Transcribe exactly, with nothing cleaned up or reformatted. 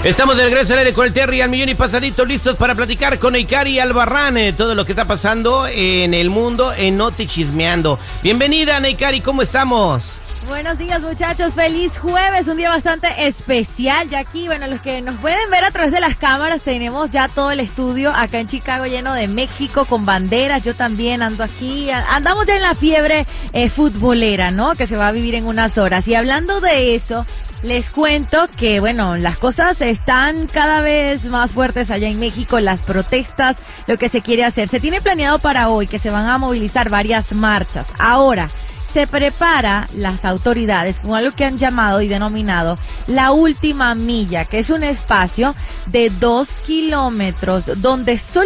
Estamos de regreso al aire con el Terry al millón y pasadito, listos para platicar con Neikari Albarrán, eh, todo lo que está pasando en el mundo en Noti Chismeando. Bienvenida, Neikari, ¿cómo estamos? Buenos días, muchachos, feliz jueves, un día bastante especial ya aquí. Bueno, los que nos pueden ver a través de las cámaras, tenemos ya todo el estudio acá en Chicago lleno de México con banderas. Yo también ando aquí, andamos ya en la fiebre eh, futbolera, ¿no? Que se va a vivir en unas horas. Y hablando de eso, les cuento que, bueno, las cosas están cada vez más fuertes allá en México, las protestas, lo que se quiere hacer. Se tiene planeado para hoy que se van a movilizar varias marchas. Ahora, se prepara las autoridades con algo que han llamado y denominado la última milla, que es un espacio de dos kilómetros donde solo